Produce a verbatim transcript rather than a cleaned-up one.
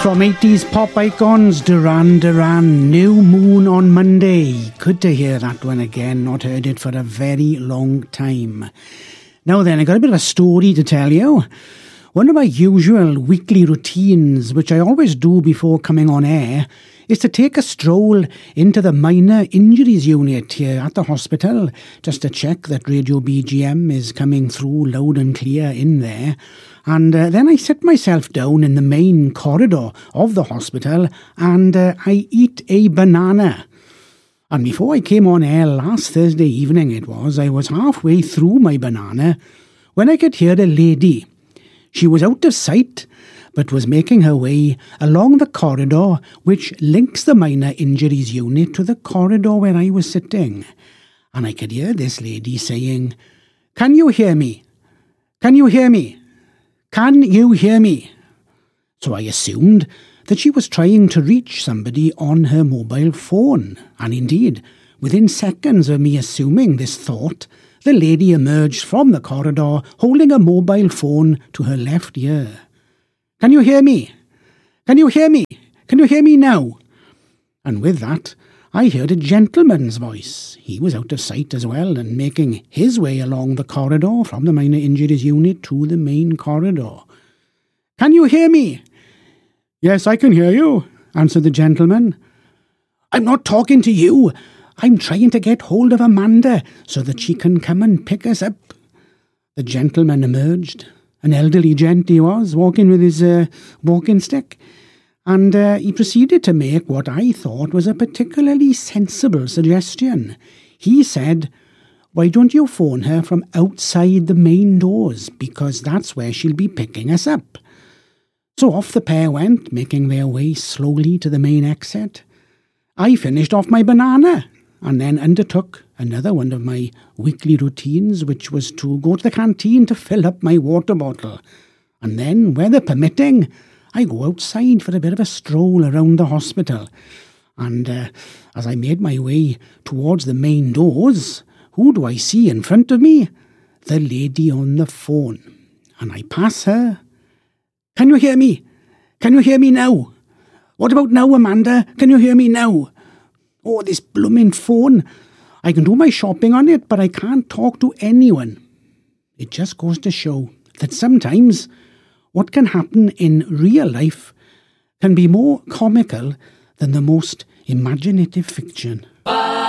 From eighties pop icons, Duran Duran, New Moon on Monday. Good to hear that one again, not heard it for a very long time. Now then, I got a bit of a story to tell you. One of my usual weekly routines, which I always do before coming on air, is to take a stroll into the minor injuries unit here at the hospital, just to check that Radio B G M is coming through loud and clear in there. And uh, then I sit myself down in the main corridor of the hospital and uh, I eat a banana. And before I came on air last Thursday evening it was, I was halfway through my banana when I could hear a lady. She was out of sight, but was making her way along the corridor which links the minor injuries unit to the corridor where I was sitting. And I could hear this lady saying, "Can you hear me? Can you hear me? Can you hear me?" So I assumed that she was trying to reach somebody on her mobile phone. And indeed, within seconds of me assuming this thought, the lady emerged from the corridor holding a mobile phone to her left ear. "Can you hear me? Can you hear me? Can you hear me now?" And with that, I heard a gentleman's voice. He was out of sight as well and making his way along the corridor from the minor injuries unit to the main corridor. "Can you hear me?" "Yes, I can hear you," answered the gentleman. "I'm not talking to you. I'm trying to get hold of Amanda so that she can come and pick us up." The gentleman emerged. An elderly gent he was, walking with his uh, walking stick. And uh, he proceeded to make what I thought was a particularly sensible suggestion. He said, "Why don't you phone her from outside the main doors, because that's where she'll be picking us up." So off the pair went, making their way slowly to the main exit. I finished off my banana, and then undertook another one of my weekly routines, which was to go to the canteen to fill up my water bottle. And then, weather permitting, I go outside for a bit of a stroll around the hospital. And uh, as I made my way towards the main doors, who do I see in front of me? The lady on the phone. And I pass her. "Can you hear me? Can you hear me now? What about now, Amanda? Can you hear me now? Oh, this blooming phone. I can do my shopping on it, but I can't talk to anyone." It just goes to show that sometimes what can happen in real life can be more comical than the most imaginative fiction.